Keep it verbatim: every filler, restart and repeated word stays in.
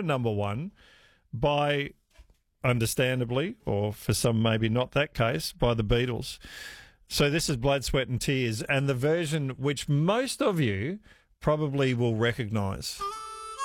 a number one by, understandably, or for some maybe not that case, by the Beatles. So this is Blood, Sweat and Tears, and the version which most of you probably will recognise.